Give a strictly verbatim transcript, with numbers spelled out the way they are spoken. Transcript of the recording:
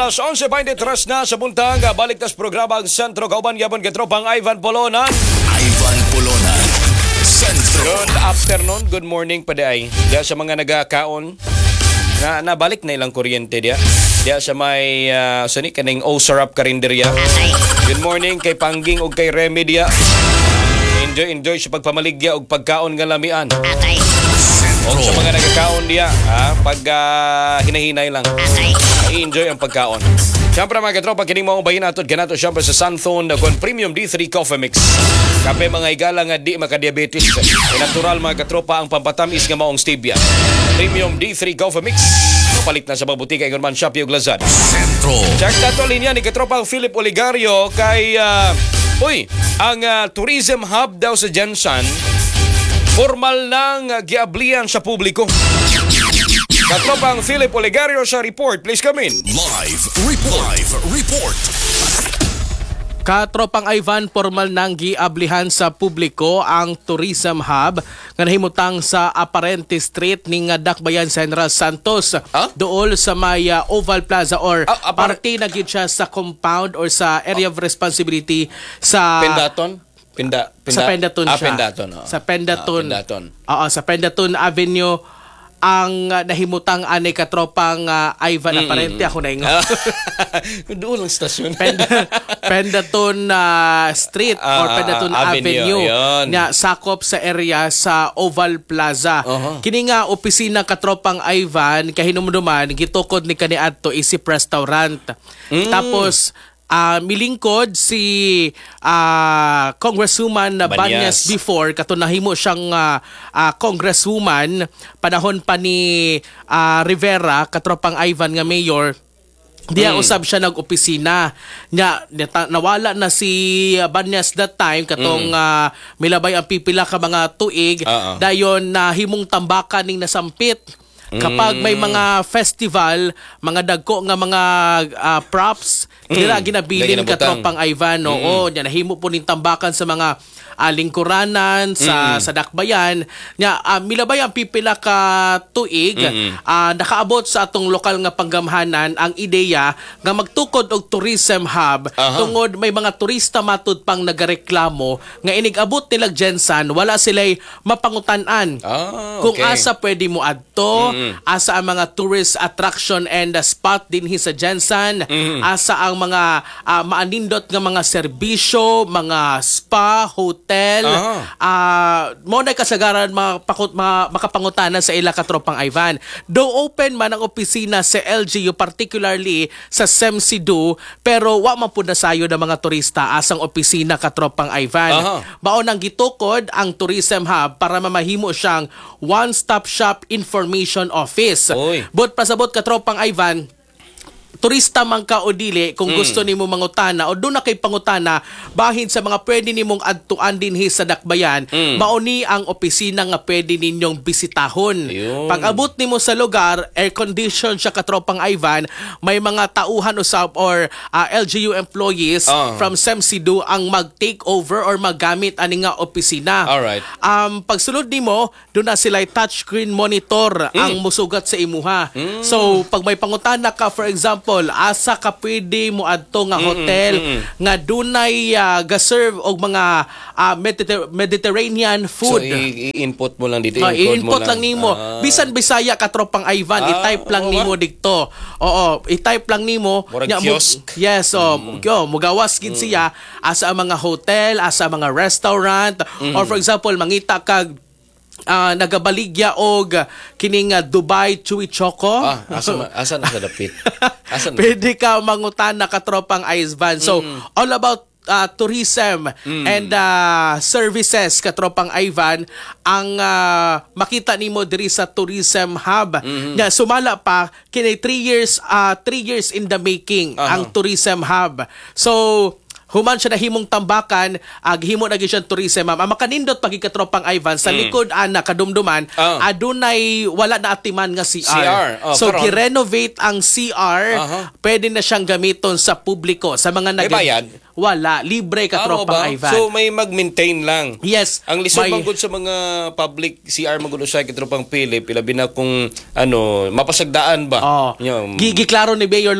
Alas onse twenty-three na sa buntag, balik tas programa ang Sentro kauban gyapon kay tropang Ivan Polonan. Ivan Polonan, Sentro. Good afternoon, good morning pa day. Diya sa mga nagakaon na nabalik na ilang kuryente diya. Diya sa may uh, sani kaning O Sarap Karinderya. Good morning kay Pangging ug kay Remy diya. Enjoy enjoy sa pagpamaligya ug pagkaon nga lamian. O sa mga nagakaon diya, ha, pag uh, hinahinay lang. I-enjoy ang pagkaon. Siyempre mga katropa, kining mga bayin nato ganato siyempre sa Sunthorn kon Premium D three Coffee Mix. Kape mga igala nga di makadiabetes. E natural mga katropa ang pampatamis nga maong stevia. Premium D three Coffee Mix. Palit na sa mga butika ingon man Shopee ug Lazada. Sentro. Check nato linya ni katropa Philip Oligario kay uh, uy, ang uh, tourism hub daw sa Jensen formal nang uh, giablian sa publiko. Katropang Philip Oligario sa report. Please come in. Live report. Live report. Katropang Ivan, formal nang giablihan sa publiko ang tourism hub nga nahimutang sa Aparente Street ning Dakbayan General Santos. Huh? Dool sa may uh, Oval Plaza or Ah, apar- parte na gid siya sa compound or sa area of responsibility sa Pendaton? Pinda, pinda, sa Pendaton ah, siya. Pendaton. Oh. Sa Pendaton. Ah, Pendaton. Oo, sa Pendaton Avenue ang uh, nahimutang anay katropang uh, Ivan Aparente. Ako na ingat. Doon ang stasyon. Pend- Pendaton uh, Street Ah, or Pendaton ah, Avenue, Avenue nga sakop sa area sa Oval Plaza. Uh-huh. Kini nga opisina katropang Ivan kahinumduman gitukod ni kaniadto isip restaurant. Mm. Tapos Uh, milingkod si uh, Congresswoman Banyas. Banyas before kato nahimo siyang uh, uh, Congresswoman panahon pa ni uh, Rivera katropang Ivan nga mayor. Diya Mm. usab siya nag-opisina. Nya nata- nawala na si Banyas that time katong Mm. uh, milabay ang pipila ka mga tuig Uh-uh. dayon na himong tambakan ning nasampit. Kapag may mga festival, mga dagko nga mga uh, props, dira Mm. ginabilin Dahil katropang Ivan. Oo, nya nahimo po ning tambakan sa mga uh, lingkuranan sa Mm. sa Dakbayan. Nya uh, milabay ang pipila ka tuig, Mm. uh, nakaabot sa atong lokal nga panggamhanan ang ideya nga magtukod og tourism hub. Aha. Tungod may mga turista matud pang nagareklamo nga inig-abot nila Jensen, wala sila'y mapangutan-an. Ah, Kung okay. asa pwede mo adto, Mm-mm. asa ang mga tourist attraction and uh, spot dinhi sa Jensen, Mm-mm. asa ang mga uh, maanindot nga mga serbisyo, mga spa, hotel, Ah. uh, mo na kasagaran mga, pakut, mga makapangutanan sa ila katropang Ivan. Do open man ang opisina sa L G U, particularly sa SEMSIDU, pero wa man pud nasayo ng mga turista asang opisina katropang Ivan. Aha. Baon ang gitukod ang tourism hub para mamahimo siyang one-stop shop information office. Oy. But pasabot katropang Ivan, turista man ka o dili, kung Mm. gusto nimo mangutana o doon na kay pangutana bahin sa mga pwede nimong adtuan dinhi sa Dakbayan, Mm. mauni ang opisina nga pwede ninyong bisitahon. Ayun. Pag abot nimo sa lugar, air condition siya katropang Ivan, may mga tauhan usab or uh, L G U employees Ah. from SEMSIDU ang mag-take over or maggamit ani nga opisina. Alright. Um, pagsulod nimo, doon na sila touchscreen monitor ang musugat sa imuha. So, pag may pangutana ka, for example, asa ka pwede mo adto nga hotel mm, mm. nga dunay uh, ga-serve og mga uh, Mediter- Mediterranean So, food. i- i-input mo lang dito. Oh, i-encode mo i-input lang nimo. Ah. Bisan Bisaya katropang Ivan, Ah, i-type lang oo nimo ba? dikto. Oo, i-type lang nimo. Murag Nya, mu- kiosk. Yes, oh, yo, mugawas gid siya asa ang mga hotel, asa ang mga restaurant, or for example, mangita kag ah, nagabaligya og kining uh, Dubai Chewy Choco. Ah, asa, ma- asa na sa dapit? Asa na? Pwede ka mangutana katropang Ivan. So, all about uh, tourism and uh, services katropang Ivan ang uh, makita nimo diri sa tourism hub. Nga sumala pa kini three years uh, three years in the making Aha. ang tourism hub. So, human siya na himong tambakan, ag himo na gyud siyang tourism ma'am. Ang makanindot pagi katropang Ivan sa likod ana kadumduman, Ah. adunay wala na atiman nga C R. C R. Oh, so karon. gi-renovate ang C R, Aha. pwede na siyang gamiton sa publiko sa mga May nag bayad? Wala, libre Ah, mo katropang ba? Ivan. So may mag-maintain lang. Yes. Ang lisod may- manggod sa mga public C R manggod sa kitropang Philip, ilabi na kung ano, mapasagdaan ba? Oh. Yung- Gigiklaro ni Mayor